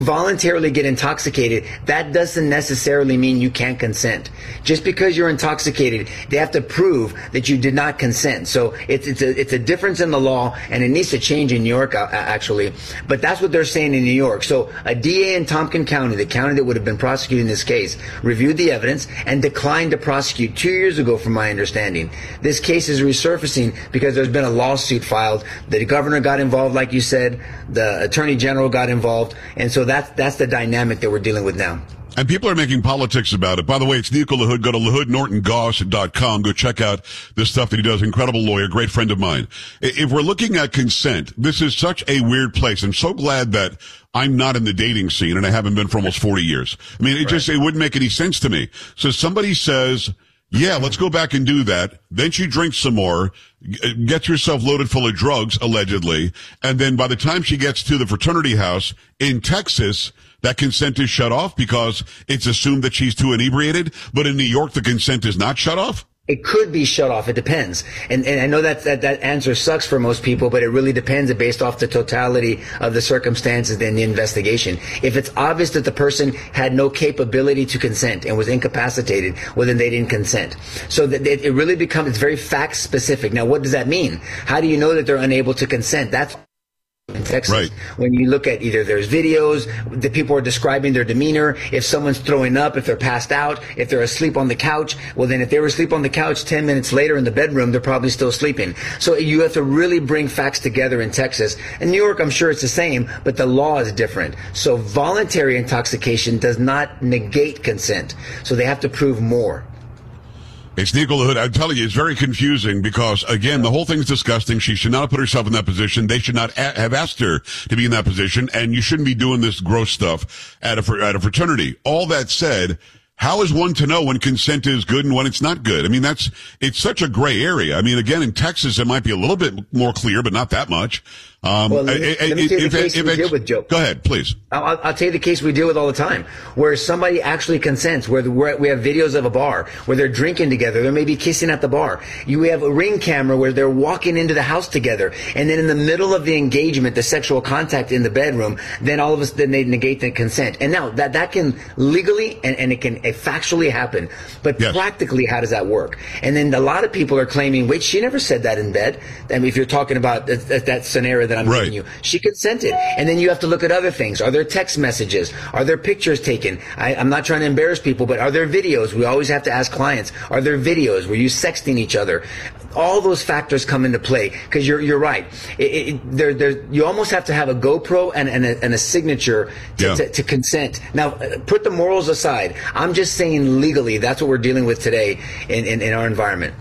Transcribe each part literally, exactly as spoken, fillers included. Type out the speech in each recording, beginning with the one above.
voluntarily get intoxicated, that doesn't necessarily mean you can't consent. Just because you're intoxicated, they have to prove that you did not consent. So it's it's a it's a difference in the law, and it needs to change in New York, uh, actually. But that's what they're saying in New York. So a D A in Tompkins County, the county that would have been prosecuting this case, reviewed the evidence and declined to prosecute two years ago, from my understanding. This case is resurfacing because there's been a lawsuit filed. The governor got involved, like you said. The attorney general got involved, and so that's that's the dynamic that we're dealing with now. And people are making politics about it. By the way, it's Nico LaHood. Go to LaHood Norton Goss dot com. Go check out the stuff that he does. Incredible lawyer, great friend of mine. If we're looking at consent, this is such a weird place. I'm so glad that I'm not in the dating scene, and I haven't been for almost forty years. I mean, it right. just, it wouldn't make any sense to me. So somebody says, yeah, let's go back and do that. Then she drinks some more, gets herself loaded full of drugs, allegedly. And then by the time she gets to the fraternity house in Texas, that consent is shut off because it's assumed that she's too inebriated. But in New York, the consent is not shut off? It could be shut off. It depends. And, and I know that, that that answer sucks for most people, but it really depends based off the totality of the circumstances and the investigation. If it's obvious that the person had no capability to consent and was incapacitated, well, then they didn't consent. So that it, it really becomes, it's very fact specific. Now, what does that mean? How do you know that they're unable to consent? That's in Texas. Right. When you look at either there's videos, the people are describing their demeanor, if someone's throwing up, if they're passed out, if they're asleep on the couch, well then if they were asleep on the couch ten minutes later in the bedroom, they're probably still sleeping. So you have to really bring facts together in Texas. In New York, I'm sure it's the same, but the law is different. So voluntary intoxication does not negate consent. So they have to prove more. It's Nico LaHood. I'm telling you, it's very confusing because, again, the whole thing's disgusting. She should not have put herself in that position. They should not a- have asked her to be in that position, and you shouldn't be doing this gross stuff at a, fr- at a fraternity. All that said, how is one to know when consent is good and when it's not good? I mean, that's, it's such a gray area. I mean, again, in Texas, it might be a little bit more clear, but not that much. Um, well, let me, let me tell you the case we deal with, Joe. Go ahead, please. I'll, I'll tell you the case we deal with all the time, where somebody actually consents, where we're, we have videos of a bar where they're drinking together, they may be kissing at the bar. You have a ring camera where they're walking into the house together, and then in the middle of the engagement, the sexual contact in the bedroom, then all of a sudden they negate the consent. And now that that can legally and, and it can it factually happen, but yes. Practically, how does that work? And then a lot of people are claiming, wait, she never said that in bed. I mean, if you're talking about that, that scenario that I'm right. giving you, she consented. And then you have to look at other things. Are there text messages? Are there pictures taken? I, I'm not trying to embarrass people, but are there videos? We always have to ask clients, are there videos? Were you sexting each other? All those factors come into play because you're you're right. It, it, there, there, you almost have to have a GoPro and, and, a, and a signature to, yeah. to, to consent. Now, put the morals aside. I'm just saying legally, that's what we're dealing with today in, in, in our environment.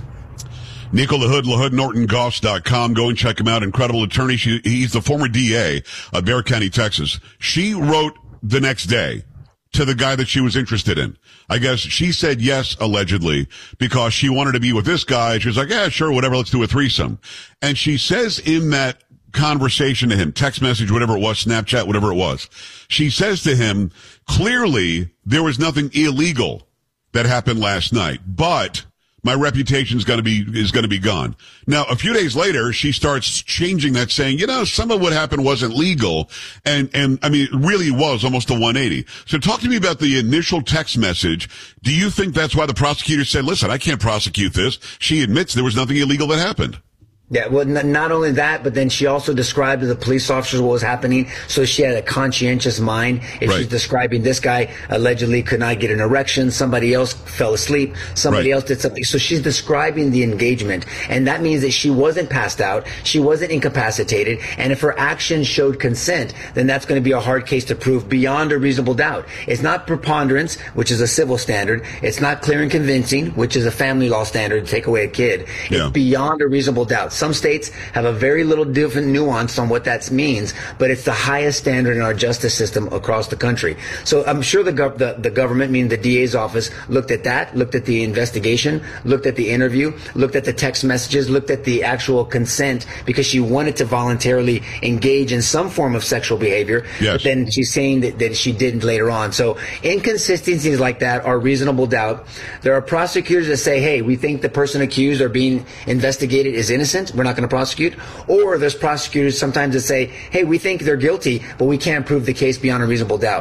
Nico LaHood, LaHood Norton Goss dot com. Go and check him out. Incredible attorney. She, he's the former D A of Bexar County, Texas. She wrote the next day to the guy that she was interested in. I guess she said yes, allegedly, because she wanted to be with this guy. She was like, yeah, sure, whatever, let's do a threesome. And she says in that conversation to him, text message, whatever it was, Snapchat, whatever it was, she says to him, clearly there was nothing illegal that happened last night, but my reputation's going to be, is going to be gone. Now, a few days later, she starts changing that, saying, you know, some of what happened wasn't legal. And, and I mean, it really was almost a one eighty. So talk to me about the initial text message. Do you think that's why the prosecutor said, listen, I can't prosecute this? She admits there was nothing illegal that happened. Yeah, well, n- not only that, but then she also described to the police officers what was happening. So she had a conscientious mind. If right. she's describing this guy allegedly could not get an erection, somebody else fell asleep, somebody right. else did something. So she's describing the engagement. And that means that she wasn't passed out. She wasn't incapacitated. And if her actions showed consent, then that's going to be a hard case to prove beyond a reasonable doubt. It's not preponderance, which is a civil standard. It's not clear and convincing, which is a family law standard to take away a kid. Yeah. It's beyond a reasonable doubt. Some states have a very little different nuance on what that means, but it's the highest standard in our justice system across the country. So I'm sure the, gov- the, the government, meaning the D A's office, looked at that, looked at the investigation, looked at the interview, looked at the text messages, looked at the actual consent, because she wanted to voluntarily engage in some form of sexual behavior, yes. but then she's saying that, that she didn't later on. So inconsistencies like that are reasonable doubt. There are prosecutors that say, hey, we think the person accused or being investigated is innocent. consent, we're not going to prosecute. Or there's prosecutors sometimes that say, hey, we think they're guilty, but we can't prove the case beyond a reasonable doubt.